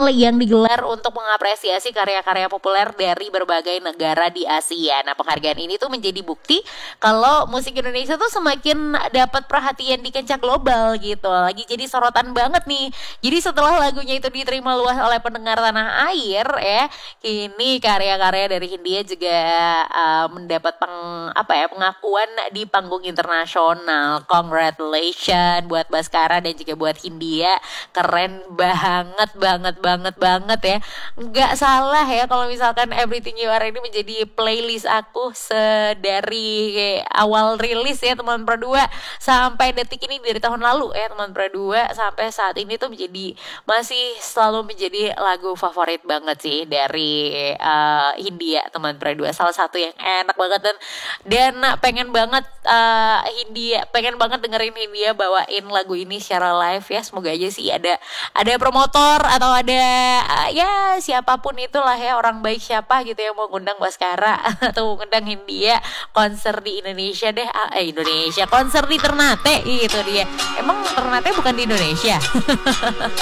yang digelar untuk mengapresiasi karya-karya populer dari berbagai negara di Asia. Nah, penghargaan ini tuh menjadi bukti kalau musik Indonesia tuh semakin dapat perhatian di kancah global gitu. Lagi jadi sorotan banget nih. Jadi setelah lagunya itu diterima luas oleh pendengar tanah air ya, kini karya-karya dari Hindia juga mendapat pengakuan di panggung internasional. Congratulations buat Baskara dan juga buat Hindia. Keren banget ya. Nggak salah ya kalau misalkan Everything You Are ini menjadi playlist aku dari awal rilis ya teman Pro 2 sampai detik ini, dari tahun lalu ya teman Pro 2 sampai saat ini tuh masih selalu menjadi lagu favorit banget sih dari Hindia teman Pro 2. Salah satu yang enak banget dan pengen banget pengen banget dengerin Hindia bawain lagu ini secara live ya. Semoga aja sih ada promotor atau ada ya siapapun itulah ya, orang baik siapa gitu yang mau ngundang Baskara atau ngundang Hindia konser di Indonesia deh. Indonesia konser di Ternate gitu dia. Emang Ternate bukan di Indonesia?